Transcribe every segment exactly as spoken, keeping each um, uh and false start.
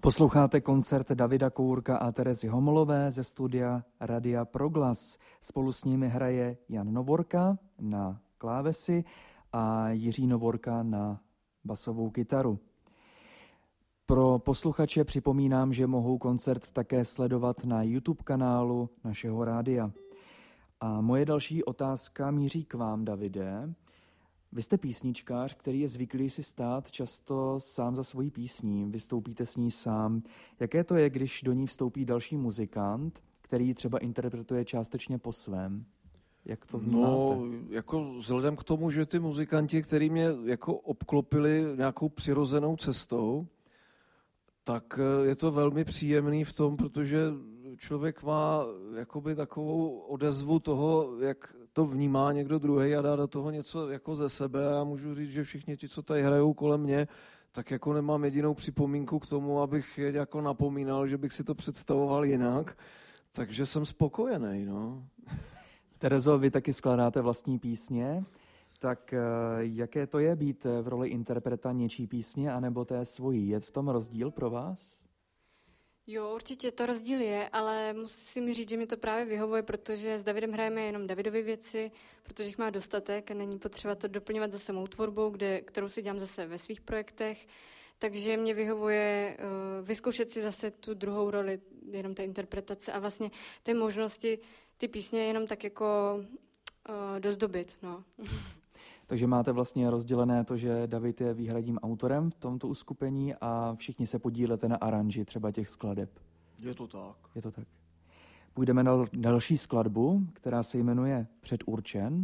Posloucháte koncert Davida Kourka a Terezy Homolové ze studia Radia Proglas. Spolu s nimi hraje Jan Novorka na klávesy a Jiří Novorka na basovou kytaru. Pro posluchače připomínám, že mohou koncert také sledovat na YouTube kanálu našeho rádia. A moje další otázka míří k vám, Davide. Vy jste písničkář, který je zvyklý si stát často sám za svojí písní, vystoupíte s ní sám. Jaké to je, když do ní vstoupí další muzikant, který třeba interpretuje částečně po svém? Jak to vnímáte? No, jako vzhledem k tomu, že ty muzikanti, který mě jako obklopili nějakou přirozenou cestou, tak je to velmi příjemný v tom, protože člověk má jakoby takovou odezvu toho, jak to vnímá někdo druhý a dá do toho něco jako ze sebe. A já můžu říct, že všichni ti, co tady hrajou kolem mě, tak jako nemám jedinou připomínku k tomu, abych je jako napomínal, že bych si to představoval jinak. Takže jsem spokojený, no. Terezo, vy taky skládáte vlastní písně, tak jaké to je být v roli interpreta něčí písně, anebo té svojí? Je v tom rozdíl pro vás? Jo, určitě to rozdíl je, ale musím říct, že mi to právě vyhovuje, protože s Davidem hrajeme jenom Davidovy věci, protože jich má dostatek a není potřeba to doplňovat zase mou tvorbou, kde, kterou si dělám zase ve svých projektech. Takže mě vyhovuje uh, vyzkoušet si zase tu druhou roli, jenom té interpretace a vlastně té možnosti ty písně jenom tak jako uh, dozdobit. No. Takže máte vlastně rozdělené to, že David je výhradním autorem v tomto uskupení a všichni se podílete na aranži třeba těch skladeb. Je to tak. Je to tak. Půjdeme na další skladbu, která se jmenuje Předurčen.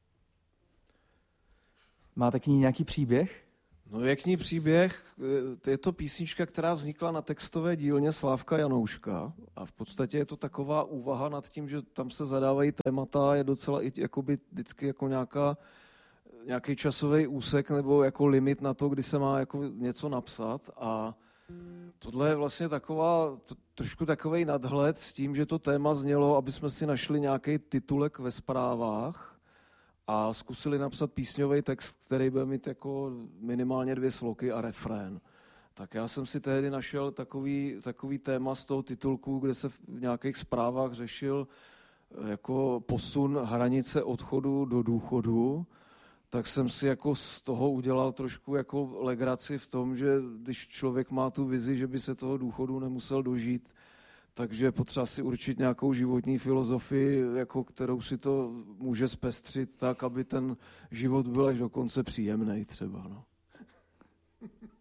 Máte k ní nějaký příběh? No je k ní příběh, je to písnička, která vznikla na textové dílně Slávka Janouška a v podstatě je to taková úvaha nad tím, že tam se zadávají témata, je docela i jakoby vždycky jako nějaká nějaký časový úsek nebo jako limit na to, kdy se má jako něco napsat a tohle je vlastně taková, trošku takovej nadhled s tím, že to téma znělo, aby jsme si našli nějaký titulek ve zprávách a zkusili napsat písňový text, který bude mít jako minimálně dvě sloky a refrén. Tak já jsem si tehdy našel takový, takový téma z toho titulku, kde se v nějakých zprávách řešil jako posun hranice odchodu do důchodu. Tak jsem si jako z toho udělal trošku jako legraci v tom, že když člověk má tu vizi, že by se toho důchodu nemusel dožít, takže je potřeba si určit nějakou životní filozofii, jako kterou si to může zpestřit tak, aby ten život byl až dokonce příjemnej třeba. No.